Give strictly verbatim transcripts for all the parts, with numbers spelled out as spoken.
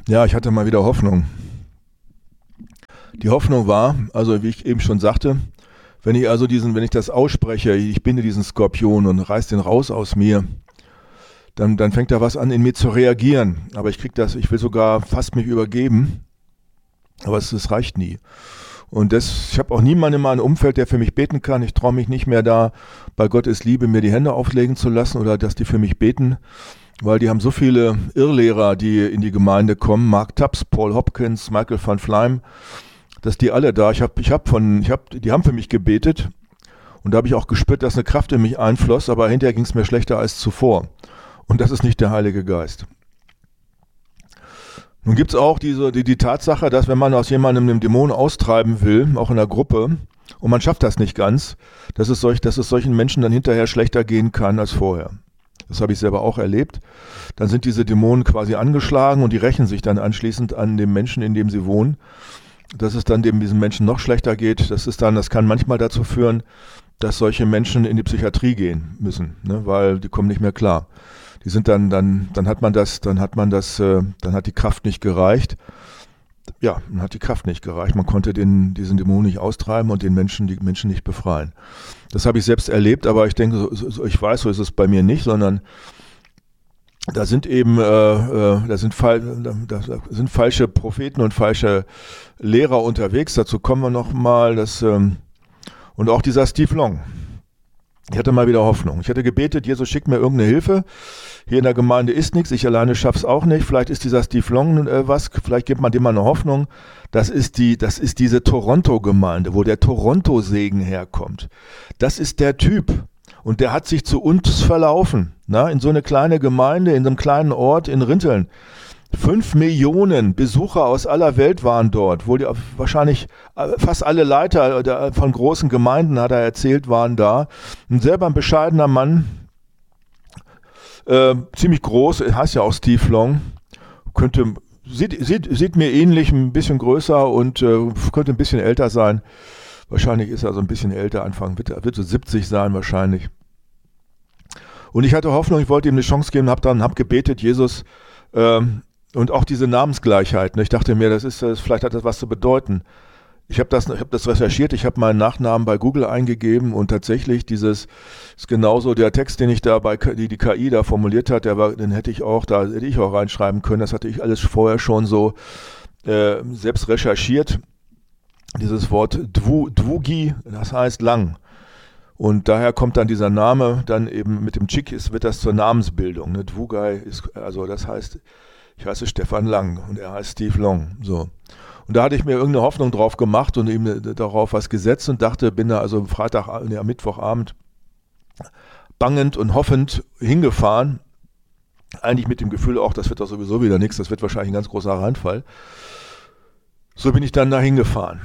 Ja, ich hatte mal wieder Hoffnung. Die Hoffnung war, also wie ich eben schon sagte, wenn ich also diesen, wenn ich das ausspreche, ich binde diesen Skorpion und reiß den raus aus mir, dann, dann fängt da was an, in mir zu reagieren. Aber ich krieg das, ich will sogar fast mich übergeben, aber es, es reicht nie. Und das, ich habe auch niemanden in meinem Umfeld, der für mich beten kann. Ich traue mich nicht mehr da, bei Gott ist Liebe, mir die Hände auflegen zu lassen oder dass die für mich beten, weil die haben so viele Irrlehrer, die in die Gemeinde kommen. Mark Tubbs, Paul Hopkins, Michael van Fleim, dass die alle da, ich habe ich hab von, ich hab, die haben für mich gebetet und da habe ich auch gespürt, dass eine Kraft in mich einfloss, aber hinterher ging es mir schlechter als zuvor. Und das ist nicht der Heilige Geist. Nun gibt es auch diese, die, die Tatsache, dass wenn man aus jemandem einen Dämon austreiben will, auch in der Gruppe, und man schafft das nicht ganz, dass es, solch, dass es solchen Menschen dann hinterher schlechter gehen kann als vorher. Das habe ich selber auch erlebt. Dann sind diese Dämonen quasi angeschlagen und die rächen sich dann anschließend an dem Menschen, in dem sie wohnen. Dass es dann dem, diesem Menschen noch schlechter geht, das ist dann, das kann manchmal dazu führen, dass solche Menschen in die Psychiatrie gehen müssen, ne, weil die kommen nicht mehr klar. Die sind dann, dann, dann hat man das, dann hat man das, äh, dann hat die Kraft nicht gereicht. Ja, dann hat die Kraft nicht gereicht. Man konnte den, diesen Dämon nicht austreiben und den Menschen, die Menschen nicht befreien. Das habe ich selbst erlebt, aber ich denke, so, so, ich weiß, so ist es bei mir nicht, sondern da sind eben, äh, äh, da sind, fal- da sind falsche Propheten und falsche Lehrer unterwegs. Dazu kommen wir noch mal. Das, ähm, und auch dieser Steve Long. Ich hatte mal wieder Hoffnung. Ich hatte gebetet, Jesus, schick mir irgendeine Hilfe. Hier in der Gemeinde ist nichts, ich alleine schaff's auch nicht. Vielleicht ist dieser Steve Long äh, was, vielleicht gibt man dem mal eine Hoffnung. Das ist die, das ist diese Toronto-Gemeinde, wo der Toronto-Segen herkommt. Das ist der Typ. Und der hat sich zu uns verlaufen, na, in so eine kleine Gemeinde, in so einem kleinen Ort in Rinteln. Fünf Millionen Besucher aus aller Welt waren dort, wohl die, wahrscheinlich fast alle Leiter von großen Gemeinden, hat er erzählt, waren da. Und selber ein bescheidener Mann, äh, ziemlich groß, heißt ja auch Steve Long, könnte, sieht, sieht, sieht mir ähnlich, ein bisschen größer und äh, könnte ein bisschen älter sein. Wahrscheinlich ist er so ein bisschen älter, Anfang, wird, wird so siebzig sein wahrscheinlich. Und ich hatte Hoffnung, ich wollte ihm eine Chance geben, habe dann hab gebetet, Jesus, ähm, und auch diese Namensgleichheit. Ne? Ich dachte mir, das ist, das, vielleicht hat das was zu bedeuten. Ich habe das, ich hab das recherchiert, ich habe meinen Nachnamen bei Google eingegeben und tatsächlich dieses ist genauso der Text, den ich da bei die, die K I da formuliert hat, der war, den hätte ich auch, da hätte ich auch reinschreiben können. Das hatte ich alles vorher schon so äh, selbst recherchiert. Dieses Wort Dwu, Dwugi, das heißt lang. Und daher kommt dann dieser Name, dann eben mit dem Chick ist, wird das zur Namensbildung. Ne? Dwugai ist, also das heißt, ich heiße Stefan Lang und er heißt Steve Long. So. Und da hatte ich mir irgendeine Hoffnung drauf gemacht und ihm darauf was gesetzt und dachte, bin da also Freitag, nee, am Mittwochabend bangend und hoffend hingefahren. Eigentlich mit dem Gefühl auch, das wird doch sowieso wieder nichts, das wird wahrscheinlich ein ganz großer Reinfall. So bin ich dann da hingefahren.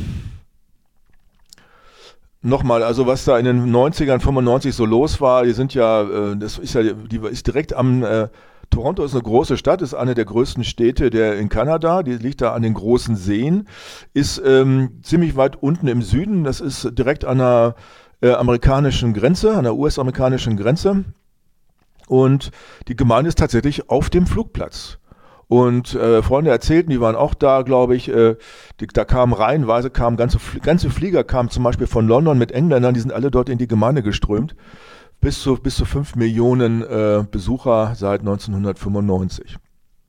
Nochmal, also was da in den neunzigern, fünfundneunzig so los war, die sind ja, äh, das ist ja, die ist direkt am, äh, Toronto ist eine große Stadt, ist eine der größten Städte der in Kanada, die liegt da an den großen Seen, ist ähm, ziemlich weit unten im Süden, das ist direkt an der äh, amerikanischen Grenze, an der U S-amerikanischen Grenze und die Gemeinde ist tatsächlich auf dem Flugplatz. Und äh, Freunde erzählten, die waren auch da, glaube ich, äh, die, da kamen reihenweise, kamen ganze, ganze Flieger kamen zum Beispiel von London mit Engländern, die sind alle dort in die Gemeinde geströmt. Bis zu, bis zu fünf Millionen äh, Besucher seit neunzehnhundertfünfundneunzig.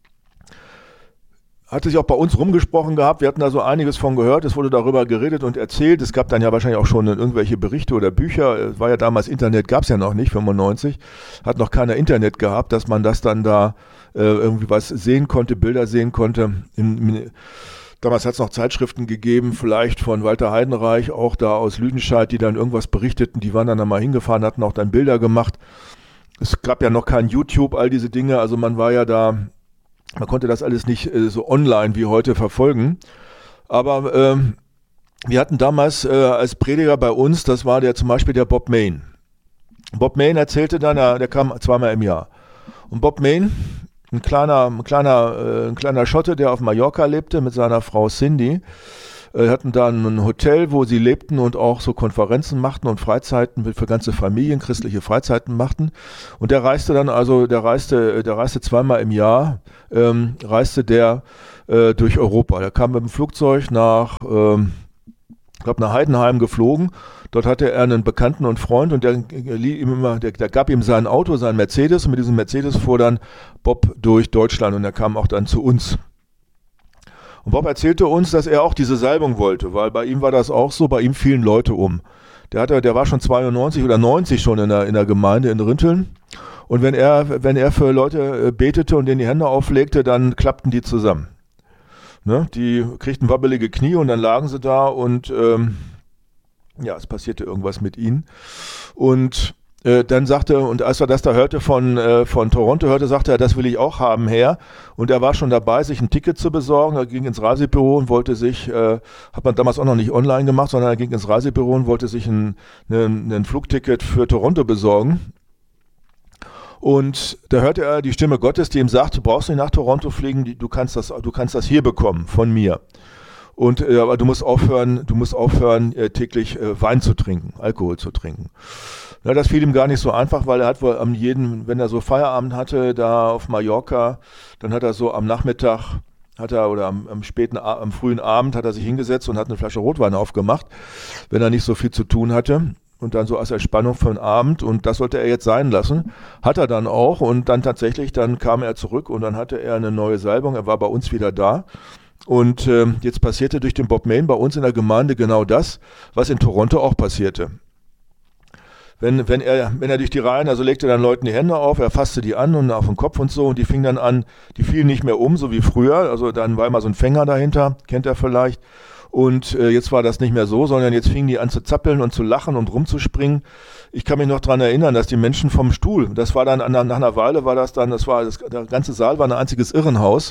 Hatte sich auch bei uns rumgesprochen gehabt, wir hatten da so einiges von gehört, es wurde darüber geredet und erzählt, es gab dann ja wahrscheinlich auch schon irgendwelche Berichte oder Bücher, es war ja damals Internet, gab es ja noch nicht, fünfundneunzig, hat noch keiner Internet gehabt, dass man das dann da äh, irgendwie was sehen konnte, Bilder sehen konnte. In, in, Damals hat es noch Zeitschriften gegeben, vielleicht von Walter Heidenreich, auch da aus Lüdenscheid, die dann irgendwas berichteten. Die waren dann einmal hingefahren, hatten auch dann Bilder gemacht. Es gab ja noch kein YouTube, all diese Dinge. Also man war ja da, man konnte das alles nicht äh, so online wie heute verfolgen. Aber ähm, wir hatten damals äh, als Prediger bei uns, das war der zum Beispiel der Bob Mayne. Bob Mayne erzählte dann, der, der kam zweimal im Jahr. Und Bob Mayne, Ein kleiner, ein, kleiner, äh, ein kleiner Schotte, der auf Mallorca lebte mit seiner Frau Cindy, äh, hatten da ein Hotel, wo sie lebten und auch so Konferenzen machten und Freizeiten für ganze Familien, christliche Freizeiten machten. Und der reiste dann also, der reiste, der reiste zweimal im Jahr, ähm, reiste der äh, durch Europa. Der kam mit dem Flugzeug nach, ähm, ich glaube, nach Heidenheim geflogen. Dort hatte er einen Bekannten und Freund und der, ihm immer, der, der gab ihm sein Auto, sein Mercedes, und mit diesem Mercedes fuhr dann Bob durch Deutschland und er kam auch dann zu uns. Und Bob erzählte uns, dass er auch diese Salbung wollte, weil bei ihm war das auch so, bei ihm fielen Leute um. Der, hatte, der war schon zweiundneunzig oder neunzig schon in der, in der Gemeinde in Rinteln, und wenn er, wenn er für Leute betete und denen die Hände auflegte, dann klappten die zusammen. Ne? Die kriegten wabbelige Knie und dann lagen sie da und ähm, ja, es passierte irgendwas mit ihnen. Und äh, dann sagte, und als er das da hörte von, äh, von Toronto hörte, sagte er, das will ich auch haben, Herr. Und er war schon dabei, sich ein Ticket zu besorgen. Er ging ins Reisebüro und wollte sich, äh, hat man damals auch noch nicht online gemacht, sondern er ging ins Reisebüro und wollte sich ein, ein, ein Flugticket für Toronto besorgen. Und da hörte er die Stimme Gottes, die ihm sagt, du brauchst nicht nach Toronto fliegen, du kannst das, du kannst das hier bekommen, von mir. Und äh, aber du musst aufhören, du musst aufhören, äh, täglich äh, Wein zu trinken, Alkohol zu trinken. Ja, das fiel ihm gar nicht so einfach, weil er hat wohl am jeden, wenn er so Feierabend hatte, da auf Mallorca, dann hat er so am Nachmittag, hat er oder am, am späten, am frühen Abend hat er sich hingesetzt und hat eine Flasche Rotwein aufgemacht, wenn er nicht so viel zu tun hatte. Und dann so als Entspannung für den Abend, und das sollte er jetzt sein lassen. Hat er dann auch, und dann tatsächlich, dann kam er zurück und dann hatte er eine neue Salbung, er war bei uns wieder da. Und äh, jetzt passierte durch den Bob Mayne bei uns in der Gemeinde genau das, was in Toronto auch passierte. Wenn, wenn, er, wenn er durch die Reihen, also legte dann Leuten die Hände auf, er fasste die an und auf den Kopf und so, und die fingen dann an, die fielen nicht mehr um, so wie früher, also dann war immer so ein Fänger dahinter, kennt er vielleicht. Und äh, jetzt war das nicht mehr so, sondern jetzt fingen die an zu zappeln und zu lachen und rumzuspringen. Ich kann mich noch daran erinnern, dass die Menschen vom Stuhl, das war dann, nach einer Weile war das dann, das war, das, der ganze Saal war ein einziges Irrenhaus.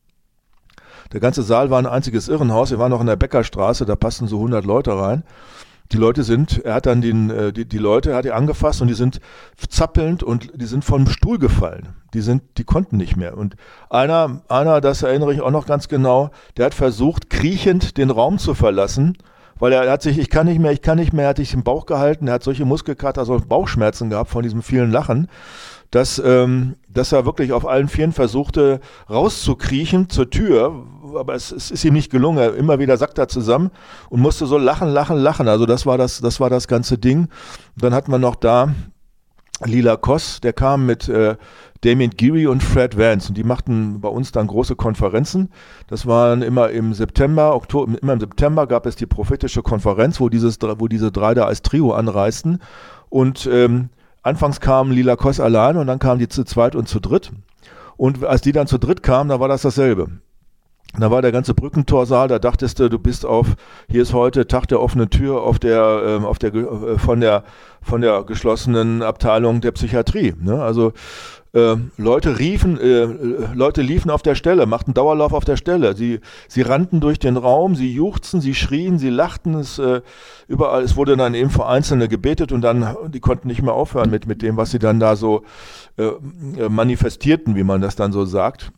Der ganze Saal war ein einziges Irrenhaus. Wir waren noch in der Bäckerstraße, da passten so hundert Leute rein. Die Leute sind, er hat dann den, die, die Leute, hat er angefasst und die sind zappelnd und die sind vom Stuhl gefallen. Die sind, die konnten nicht mehr. Und einer, einer, das erinnere ich auch noch ganz genau, der hat versucht, kriechend den Raum zu verlassen, weil er hat sich, ich kann nicht mehr, ich kann nicht mehr, er hat sich im Bauch gehalten, er hat solche Muskelkater, so Bauchschmerzen gehabt von diesem vielen Lachen, dass, ähm, dass er wirklich auf allen Vieren versuchte, rauszukriechen zur Tür, aber es, es ist ihm nicht gelungen. Immer wieder sackt er zusammen und musste so lachen, lachen, lachen. Also das war das, das war das ganze Ding. Und dann hatten wir noch da Lila Koss, der kam mit äh, Damien Geary und Fred Vance, und die machten bei uns dann große Konferenzen. Das waren immer im September, Oktober, immer im September gab es die prophetische Konferenz, wo dieses, wo diese drei da als Trio anreisten. Und ähm, anfangs kam Lila Koss allein und dann kamen die zu zweit und zu dritt. Und als die dann zu dritt kamen, da war das dasselbe. Da war der ganze Brückentorsaal, da dachtest du, du bist auf, hier ist heute Tag der offenen Tür auf der, ähm, auf der, äh, von der, von der geschlossenen Abteilung der Psychiatrie. Ne? Also äh, Leute riefen, äh, Leute liefen auf der Stelle, machten Dauerlauf auf der Stelle. Sie, sie rannten durch den Raum, sie juchzten, sie schrien, sie lachten. Es äh, überall, es wurde dann eben für Einzelne gebetet und dann, die konnten nicht mehr aufhören mit mit dem, was sie dann da so äh, manifestierten, wie man das dann so sagt.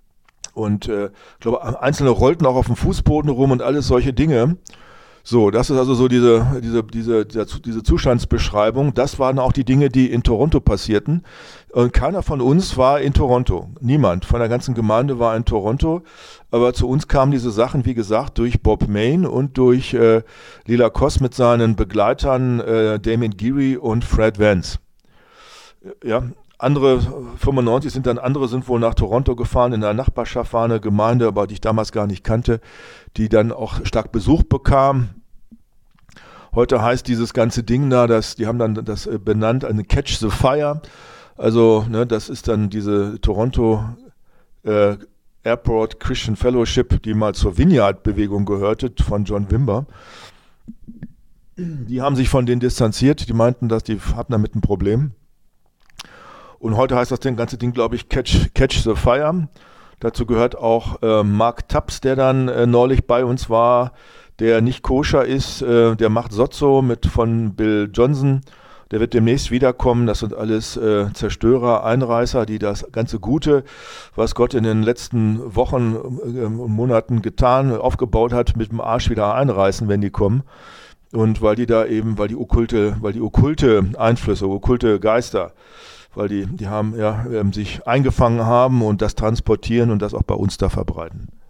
Und äh, ich glaube, Einzelne rollten auch auf dem Fußboden rum und alles solche Dinge. So, das ist also so diese, diese, diese, diese Zustandsbeschreibung. Das waren auch die Dinge, die in Toronto passierten. Und keiner von uns war in Toronto. Niemand von der ganzen Gemeinde war in Toronto. Aber zu uns kamen diese Sachen, wie gesagt, durch Bob Mayne und durch äh, Lila Koss mit seinen Begleitern äh, Damien Geary und Fred Vance. Ja, andere, fünfundneunzig sind dann andere, sind wohl nach Toronto gefahren, in der Nachbarschaft war eine Gemeinde, aber die ich damals gar nicht kannte, die dann auch stark Besuch bekam. Heute heißt dieses ganze Ding da, dass, die haben dann das benannt, eine Catch the Fire. Also, ne, das ist dann diese Toronto äh, Airport Christian Fellowship, die mal zur Vineyard-Bewegung gehörte, von John Wimber. Die haben sich von denen distanziert, die meinten, dass die hatten damit ein Problem. Und heute heißt das ganze Ding, glaube ich, Catch, Catch the Fire. Dazu gehört auch äh, Mark Taps, der dann äh, neulich bei uns war, der nicht koscher ist, äh, der macht Sozzo mit von Bill Johnson. Der wird demnächst wiederkommen. Das sind alles äh, Zerstörer, Einreißer, die das ganze Gute, was Gott in den letzten Wochen äh, und Monaten getan, aufgebaut hat, mit dem Arsch wieder einreißen, wenn die kommen. Und weil die da eben, weil die okkulte, weil die okkulte Einflüsse, okkulte Geister, weil die, die haben ja ähm, sich eingefangen haben und das transportieren und das auch bei uns da verbreiten.